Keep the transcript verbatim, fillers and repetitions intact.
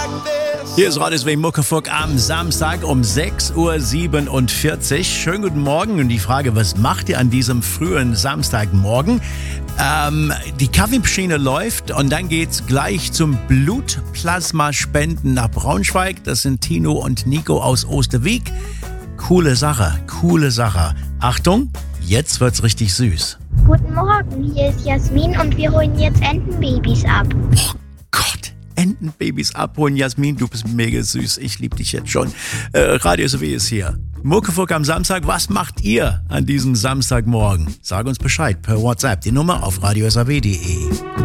Hier ist Radio S W Muckefuck am Samstag um sechs Uhr siebenundvierzig. Schönen guten Morgen und die Frage, was macht ihr an diesem frühen Samstagmorgen? Ähm, die Kaffeemaschine läuft und dann geht's gleich zum Blutplasmaspenden nach Braunschweig. Das sind Tino und Nico aus Osterwieck. Coole Sache, coole Sache. Achtung, jetzt wird's richtig süß. Guten Morgen, hier ist Jasmin und wir holen jetzt Entenbabys ab. Oh Gott, Entenbabys abholen. Jasmin, du bist mega süß. Ich liebe dich jetzt schon. Äh, Radio S W ist hier. Muckefuck am Samstag. Was macht ihr an diesem Samstagmorgen? Sag uns Bescheid per WhatsApp. Die Nummer auf radio s w punkt d e.